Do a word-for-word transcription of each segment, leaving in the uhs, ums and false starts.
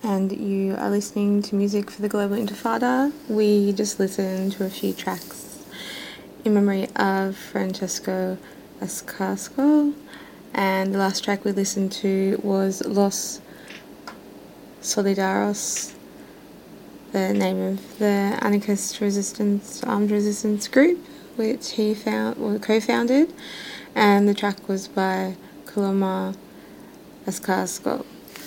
and you are listening to Music for the Global Intifada. We just listened to a few tracks in memory of Francesco Ascasco, and the last track we listened to was Los Solidaros, the name of the anarchist resistance, armed resistance group, which he found or co-founded, and the track was by Coloma Ascasco.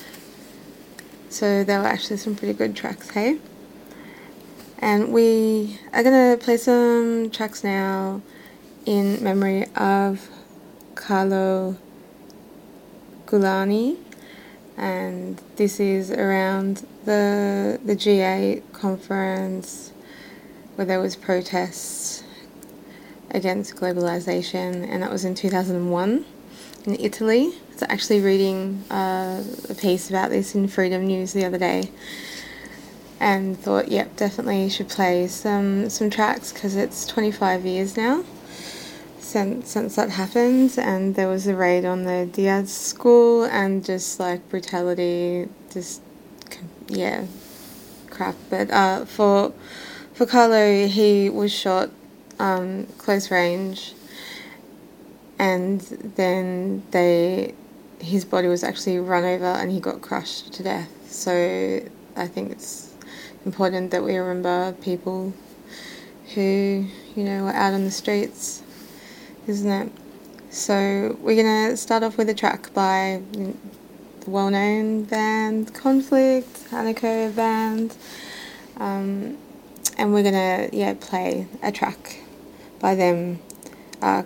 So there were actually some pretty good tracks, hey? And we are going to play some tracks now in memory of Carlo Gulani, and this is around the the G eight conference where there was protests against globalization, and that was in two thousand one in Italy. I was actually reading uh, a piece about this in Freedom News the other day, and thought, yep, definitely should play some some tracks because it's twenty-five years now since since that happened, and there was a raid on the Diaz school, and just like brutality, just yeah, crap. But uh, for for Carlo, he was shot um, close range, and then they his body was actually run over and he got crushed to death. So I think it's important that we remember people who, you know, were out on the streets, isn't it? So we're going to start off with a track by the well-known band Conflict, Anarcho band, um, and we're going to, yeah, play a track by them uh,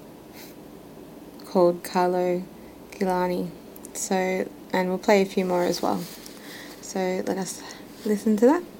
called Carlo Gulani. So, and we'll play a few more as well. So let us listen to that.